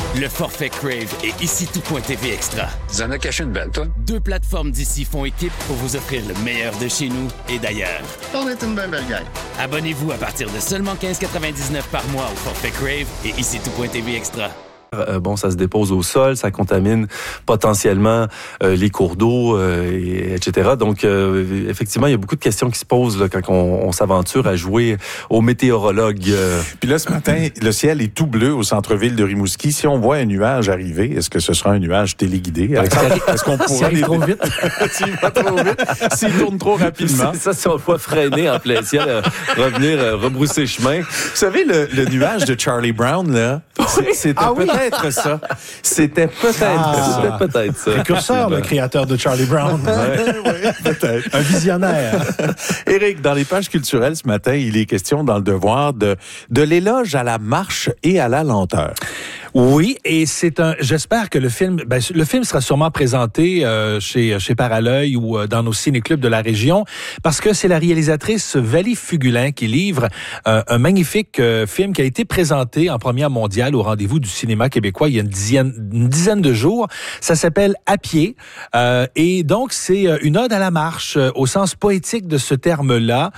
Le forfait Crave et ici tout.tv Extra. Tu en as caché une belle, toi? 2 plateformes d'ici font équipe pour vous offrir le meilleur de chez nous et d'ailleurs. On est une belle gang. Abonnez-vous à partir de seulement 15,99 par mois au forfait Crave et ici tout.tv Extra. Ça se dépose au sol, ça contamine potentiellement les cours d'eau, etc. Donc, effectivement, il y a beaucoup de questions qui se posent là, quand on s'aventure à jouer au météorologue. Puis là, ce matin, le ciel est tout bleu au centre-ville de Rimouski. Si on voit un nuage arriver, est-ce que ce sera un nuage téléguidé? Est-ce qu'on pourra trop vite? S'il va trop vite, s'il tourne trop rapidement. C'est ça, si on le voit freiner en plein ciel, revenir, rebrousser chemin. Vous savez, le nuage de Charlie Brown, là, c'était peut-être ça. C'était peut-être ça. Précurseur, le créateur de Charlie Brown. Oui, peut-être. Un visionnaire. Éric, dans les pages culturelles ce matin, il est question dans le devoir de l'éloge à la marche et à la lenteur. Oui, et j'espère que le film sera sûrement présenté chez Parallœil ou dans nos ciné-clubs de la région, parce que c'est la réalisatrice Valie Fugulin qui livre un magnifique film qui a été présenté en première mondiale au Rendez-vous du cinéma québécois il y a une dizaine de jours. Ça s'appelle À pied, et donc c'est une ode à la marche au sens poétique de ce terme-là.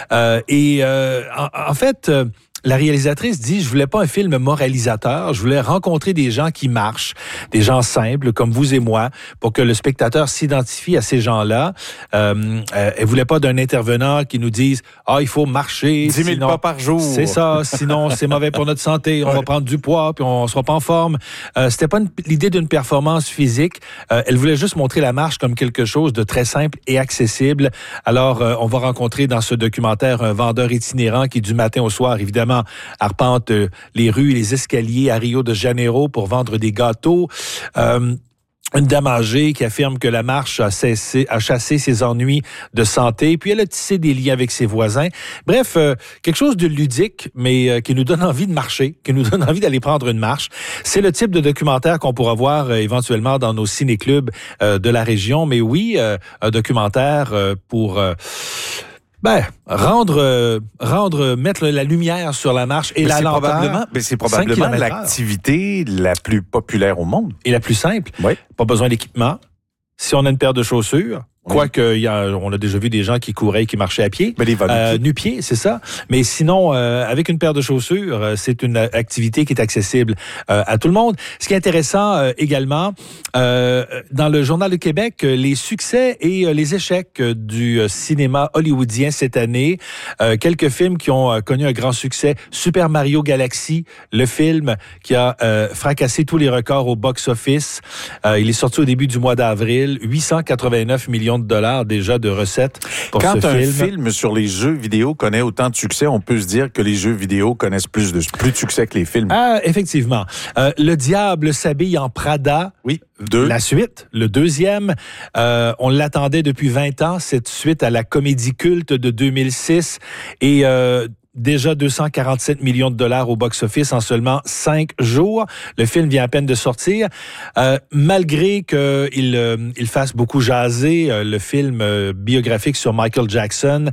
En fait, la réalisatrice dit, je voulais pas un film moralisateur, je voulais rencontrer des gens qui marchent, des gens simples comme vous et moi, pour que le spectateur s'identifie à ces gens-là. Elle voulait pas d'un intervenant qui nous dise, il faut marcher. 10 000 pas par jour. C'est ça, sinon c'est mauvais pour notre santé, on va prendre du poids, puis on sera pas en forme. C'était pas l'idée d'une performance physique. Elle voulait juste montrer la marche comme quelque chose de très simple et accessible. Alors, on va rencontrer dans ce documentaire un vendeur itinérant qui, du matin au soir, évidemment, arpente les rues et les escaliers à Rio de Janeiro pour vendre des gâteaux. Une dame âgée qui affirme que la marche a chassé ses ennuis de santé, puis elle a tissé des liens avec ses voisins. Bref, quelque chose de ludique, mais qui nous donne envie de marcher, qui nous donne envie d'aller prendre une marche. C'est le type de documentaire qu'on pourra voir éventuellement dans nos ciné-clubs de la région. Mais oui, un documentaire pour... mettre la lumière sur la marche et la lenteur. C'est probablement l'activité la plus populaire au monde. Et la plus simple. Oui. Pas besoin d'équipement. Si on a une paire de chaussures, quoique on a déjà vu des gens qui couraient, qui marchaient à pied. Mais les nu-pieds, c'est ça. Mais sinon, avec une paire de chaussures, c'est une activité qui est accessible à tout le monde. Ce qui est intéressant également, dans le Journal de Québec, les succès et les échecs du cinéma hollywoodien cette année. Quelques films qui ont connu un grand succès. Super Mario Galaxy, le film qui a fracassé tous les records au box-office. Il est sorti au début du mois d'avril. 889 millions de dollars déjà de recettes pour ce film. Quand un film sur les jeux vidéo connaît autant de succès, on peut se dire que les jeux vidéo connaissent plus de succès que les films. Effectivement. Le diable s'habille en Prada. Oui. La suite, le deuxième, on l'attendait depuis 20 ans, cette suite à la comédie culte de 2006 et déjà 247 millions de dollars au box-office en seulement 5 jours. Le film vient à peine de sortir. Malgré qu'il fasse beaucoup jaser, le film biographique sur Michael Jackson,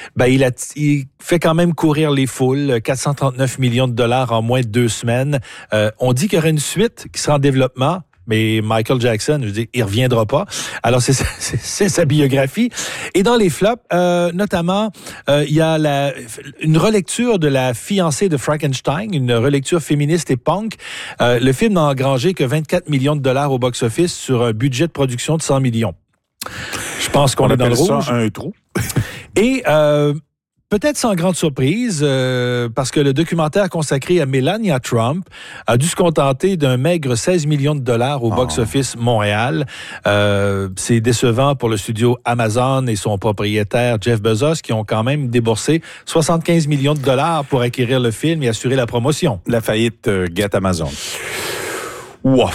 il fait quand même courir les foules. 439 millions de dollars en moins de 2 semaines. On dit qu'il y aurait une suite qui sera en développement. Mais Michael Jackson, je veux dire, il reviendra pas. Alors, c'est sa biographie. Et dans les flops, notamment, il y a une relecture de La fiancée de Frankenstein, une relecture féministe et punk. Le film n'a engrangé que 24 millions de dollars au box-office sur un budget de production de 100 millions. Je pense qu'on est dans le rouge. Ça un trou. Et... peut-être sans grande surprise, parce que le documentaire consacré à Melania Trump a dû se contenter d'un maigre 16 millions de dollars au box-office Montréal. C'est décevant pour le studio Amazon et son propriétaire Jeff Bezos qui ont quand même déboursé 75 millions de dollars pour acquérir le film et assurer la promotion. La faillite guette Amazon. Wow.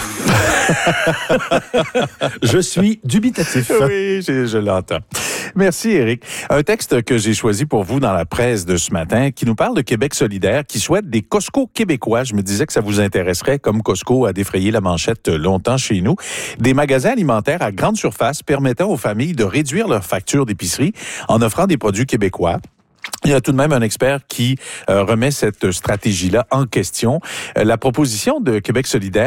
Je suis dubitatif. Oui, je l'entends. Merci, Éric. Un texte que j'ai choisi pour vous dans la presse de ce matin qui nous parle de Québec solidaire, qui souhaite des Costco québécois. Je me disais que ça vous intéresserait, comme Costco a défrayé la manchette longtemps chez nous. Des magasins alimentaires à grande surface permettant aux familles de réduire leurs factures d'épicerie en offrant des produits québécois. Il y a tout de même un expert qui remet cette stratégie-là en question. La proposition de Québec solidaire